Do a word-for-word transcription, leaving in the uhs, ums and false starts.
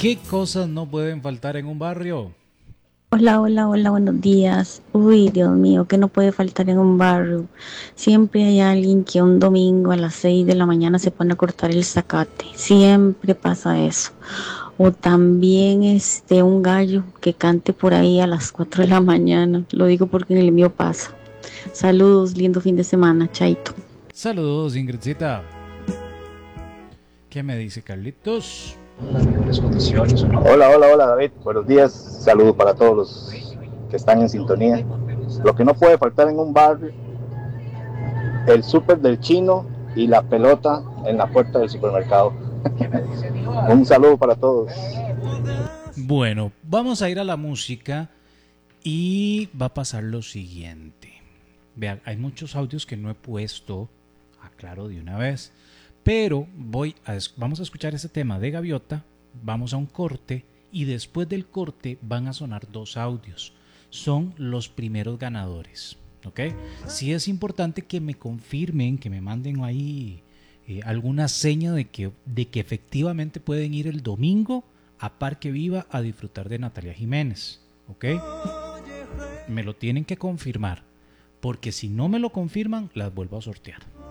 ¿Qué cosas no pueden faltar en un barrio? Hola, hola, hola, buenos días. Uy, Dios mío, que no puede faltar en un barrio. Siempre hay alguien que un domingo a las seis de la mañana se pone a cortar el zacate. Siempre pasa eso. O también este un gallo que cante por ahí a las cuatro de la mañana. Lo digo porque en el mío pasa. Saludos, lindo fin de semana, chaito. Saludos, Ingridcita. ¿Qué me dice Carlitos? Hola, hola, hola David, buenos días, saludos para todos los que están en sintonía. Lo que no puede faltar en un barrio, el súper del chino y la pelota en la puerta del supermercado. Un saludo para todos. Bueno, vamos a ir a la música y va a pasar lo siguiente. Vean, hay muchos audios que no he puesto, aclaro de una vez, pero voy a, vamos a escuchar ese tema de Gaviota, vamos a un corte y después del corte van a sonar dos audios. Son los primeros ganadores, ¿ok? Sí es importante que me confirmen, que me manden ahí eh, alguna seña de que, de que efectivamente pueden ir el domingo a Parque Viva a disfrutar de Natalia Jiménez, ¿ok? Me lo tienen que confirmar, porque si no me lo confirman, las vuelvo a sortear.